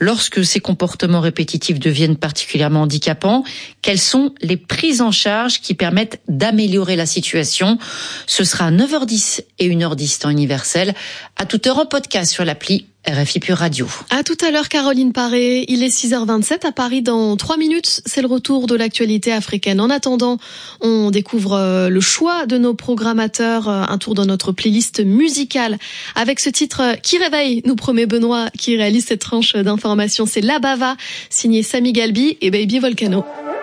lorsque ces comportements répétitifs deviennent particulièrement handicapants, quelles sont les prises en charge qui permettent d'améliorer la situation? Ce sera à 9h10 et 1h10 temps universel, à toute heure en podcast sur l'appli RFI Pure Radio. À tout à l'heure, Caroline Paré. Il est 6h27 à Paris. Dans 3 minutes, c'est le retour de l'actualité africaine. En attendant, on découvre le choix de nos programmateurs. Un tour dans notre playlist musicale avec ce titre qui réveille, nous promet Benoît, qui réalise cette tranche d'information. C'est La Bava, signé Samy Galbi et Baby Volcano.